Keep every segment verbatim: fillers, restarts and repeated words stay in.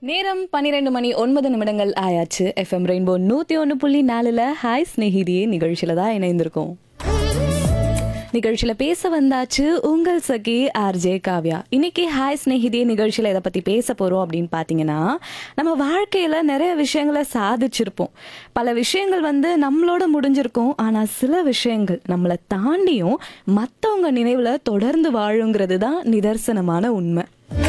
நேரம் பன்னிரண்டு மணி ஒன்பது நிமிடங்கள் ஆயாச்சு. எஃப்எம் ரெயின்போ நூத்தி ஒன்று புள்ளி நாலுல ஹாய் ஸ்நேகிதியே நிகழ்ச்சியில தான் இணைந்திருக்கோம். நிகழ்ச்சியில பேச வந்தாச்சு உங்கள் சகி ஆர்ஜே காவ்யா. இன்னைக்கு ஹாய் ஸ்நேகிதியே நிகழ்ச்சியில எதை பத்தி பேச போறோம் அப்படின்னு பாத்தீங்கன்னா, நம்ம வாழ்க்கையில நிறைய விஷயங்களை சாதிச்சிருப்போம். பல விஷயங்கள் வந்து நம்மளோட முடிஞ்சிருக்கும். ஆனா சில விஷயங்கள் நம்மளை தாண்டியும் மத்தவங்க நினைவுல தொடர்ந்து வாழுங்கிறது தான் நிதர்சனமான உண்மை.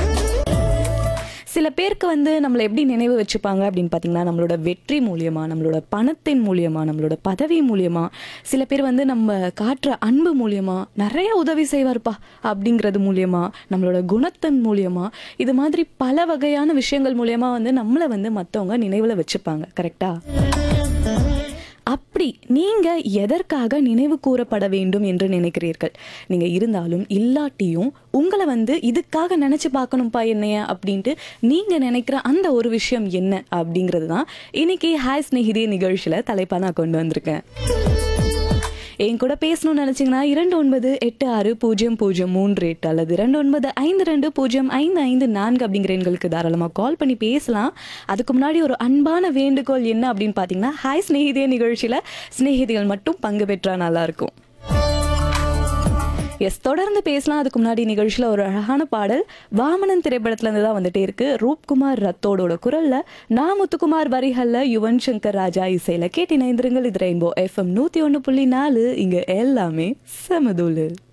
சில பேருக்கு வந்து நம்மளை எப்படி நினைவு வச்சுப்பாங்க அப்படின்னு பார்த்தீங்கன்னா, நம்மளோட வெற்றி மூலியமா, நம்மளோட பணத்தின் மூலியமா, நம்மளோட பதவி மூலியமா, சில பேர் வந்து நம்ம காட்டுற அன்பு மூலியமா, நிறைய உதவி செய்வார்ப்பா அப்படிங்கிறது மூலியமா, நம்மளோட குணத்தின் மூலியமா, இது மாதிரி பல வகையான விஷயங்கள் மூலியமா வந்து நம்மளை வந்து மற்றவங்க நினைவில் வச்சுப்பாங்க. கரெக்டா? அப்படி நீங்க எதற்காக நினைவு கூறப்பட வேண்டும் என்று நினைக்கிறீர்கள்? நீங்க இருந்தாலும் இல்லாட்டியும் உங்களை வந்து இதுக்காக நினைச்சு பார்க்கணும்ப்பா என்னைய அப்படின்ட்டு நீங்க நினைக்கிற அந்த ஒரு விஷயம் என்ன அப்படிங்கிறது தான் இன்னைக்கு ஹாய் ஸ்நேகிதியே நிகழ்ச்சியில தலைப்பா நான் கொண்டு வந்திருக்கேன். என் கூட பேசணும்னு நினைச்சீங்கன்னா இரண்டு ஒன்பது எட்டு ஆறு பூஜ்ஜியம் பூஜ்ஜியம் மூன்று எட்டு அல்லது இரண்டு ஒன்பது ஐந்து ரெண்டு பூஜ்ஜியம் ஐந்து ஐந்து நான்கு அப்படிங்கிற எண்களுக்கு தாராளமாக கால் பண்ணி பேசலாம். அதுக்கு முன்னாடி ஒரு அன்பான வேண்டுகோள் என்ன அப்படின்னு பார்த்தீங்கன்னா, ஹாய் ஸ்நேகிதியே நிகழ்ச்சியில் ஸ்நேகிதிகள் மட்டும் பங்கு பெற்றா நல்லா இருக்கும். எஸ், தொடர்ந்து பேசலாம். அதுக்கு முன்னாடி நிகழ்ச்சியில் ஒரு அழகான பாடல் வாமனன் திரைப்படத்துல இருந்து தான் வந்துட்டே இருக்கு. ரூப்குமார் ரத்தோடோட குரல்ல, நான் முத்துக்குமார் வரிகள்ல, யுவன் சங்கர் ராஜா இசையில கேட்டு இணைந்திருங்கள். இது ரெயின்போ எஃப்எம் நூத்தி ஒன்று புள்ளி நாலு. இங்க எல்லாமே சமதூளு.